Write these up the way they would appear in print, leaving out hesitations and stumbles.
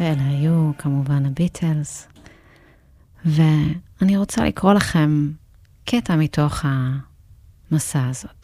ואלה היו כמובן הביטלס. ואני רוצה לקרוא לכם קטע מתוך המסע הזאת.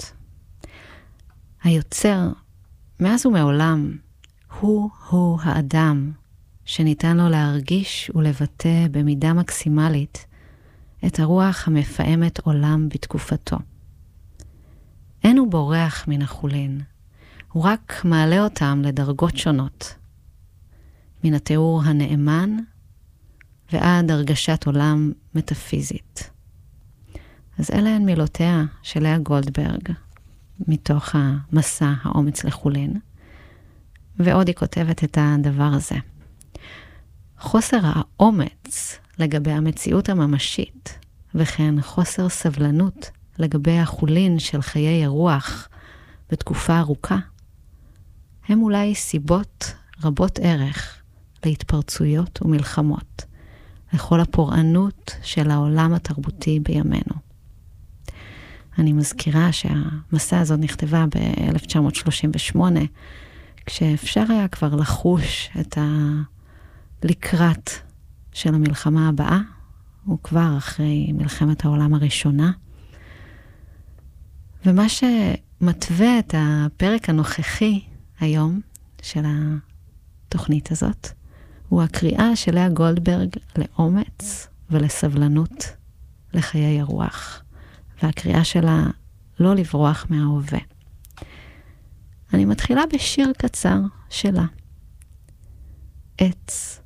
היוצר, מאז ומעולם, הוא האדם שניתן לו להרגיש ולבטא במידה מקסימלית את הרוח המפעמת עולם בתקופתו. אין הוא בורח מן החולין, הוא רק מעלה אותם לדרגות שונות, מן התיאור הנאמן ועד הרגשת עולם מטאפיזית. אז אלה הן מילותיה של לאה גולדברג, מתוך המסע האומץ לחולין, ועוד היא כותבת את הדבר הזה. חוסר האומץ לגבי המציאות הממשית, וכן חוסר סבלנות לגבי החולין של חיי הרוח בתקופה ארוכה, הם אולי סיבות רבות ערך להתפרצויות ומלחמות, לכל הפורענות של העולם התרבותי בימינו. אני מזכירה שהמסע הזאת נכתבה ב-1938, כשאפשר היה כבר לחוש את הלקראת של המלחמה הבאה, וכבר אחרי מלחמת העולם הראשונה. ומה שמתווה את הפרק הנוכחי היום של התוכנית הזאת, הוא הקריאה של לאה גולדברג לאומץ ולסבלנות לחיי הרוח, והקריאה שלה לא לברוח מההווה. אני מתחילה בשיר קצר שלה. עץ.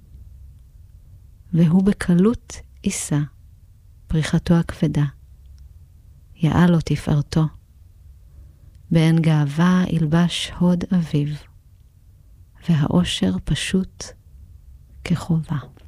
והוא בקלות עיסה, פריחתו הכבדה. יעל לו תפארתו. בעין גאווה ילבש הוד אביב, והאושר פשוט כחובה.